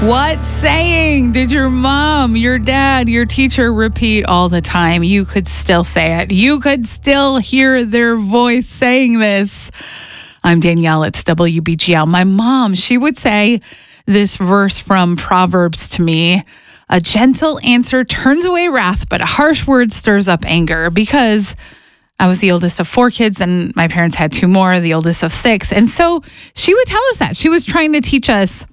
What saying did your mom, your dad, your teacher repeat all the time? You could still say it. You could still hear their voice saying this. I'm Danielle. It's WBGL. My mom, she would say this verse from Proverbs to me. A gentle answer turns away wrath, but a harsh word stirs up anger. Because I was the oldest of 4 kids and my parents had 2 more, the oldest of 6. And so she would tell us that. She was trying to teach us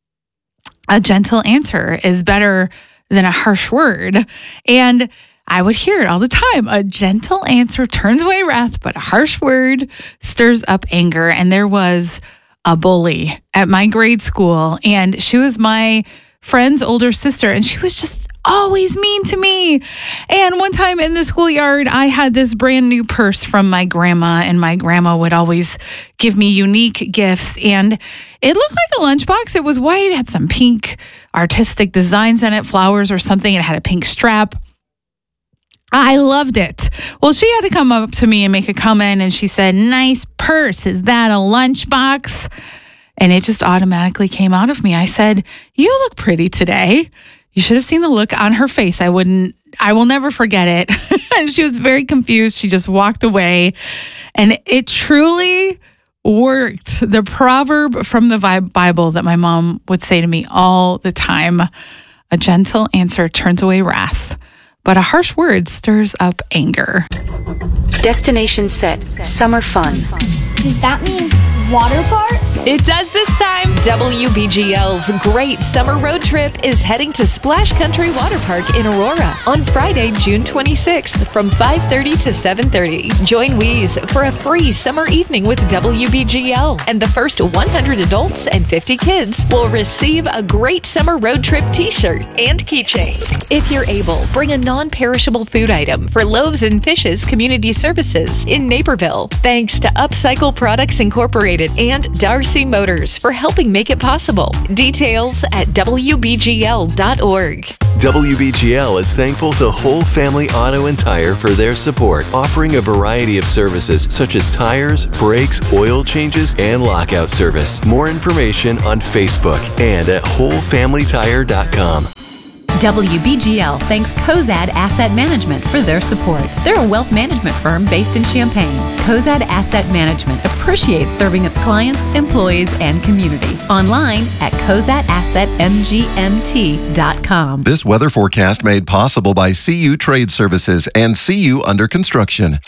a gentle answer is better than a harsh word. And I would hear it all the time. A gentle answer turns away wrath, but a harsh word stirs up anger. And there was a bully at my grade school, and she was my friend's older sister, and she was just always mean to me. And one time in the schoolyard, I had this brand new purse from my grandma, and my grandma would always give me unique gifts. And it looked like a lunchbox. It was white, it had some pink artistic designs on it, flowers or something. It had a pink strap. I loved it. Well, she had to come up to me and make a comment, and she said, "Nice purse. Is that a lunchbox?" And it just automatically came out of me. I said, "You look pretty today." You should have seen the look on her face. I will never forget it. She was very confused. She just walked away. And it truly worked. The proverb from the Bible that my mom would say to me all the time, a gentle answer turns away wrath, but a harsh word stirs up anger. Destination set, summer fun. Does that mean water park? It does this time. WBGL's Great Summer Road Trip is heading to Splash Country Water Park in Aurora on Friday, June 26th from 5:30 to 7:30. Join Wheeze for a free summer evening with WBGL, and the first 100 adults and 50 kids will receive a Great Summer Road Trip t-shirt and keychain. If you're able, bring a non-perishable food item for Loaves and Fishes Community Services in Naperville. Thanks to Upcycle Products Incorporated and Darcy Motors for helping make it possible. Details at WBGL.org. WBGL is thankful to Whole Family Auto and Tire for their support, offering a variety of services such as tires, brakes, oil changes, and lockout service. More information on Facebook and at WholeFamilyTire.com. WBGL thanks Cozad Asset Management for their support. They're a wealth management firm based in Champaign. Cozad Asset Management appreciates serving its clients, employees, and community. Online at CozadAssetMGMT.com. This weather forecast made possible by CU Trade Services and CU Under Construction.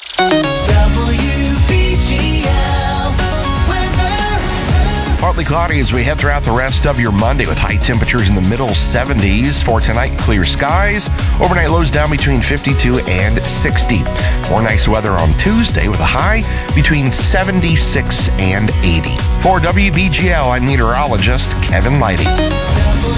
Partly cloudy as we head throughout the rest of your Monday with high temperatures in the middle 70s. For tonight, clear skies. Overnight lows down between 52 and 60. More nice weather on Tuesday with a high between 76 and 80. For WBGL, I'm meteorologist Kevin Lighty.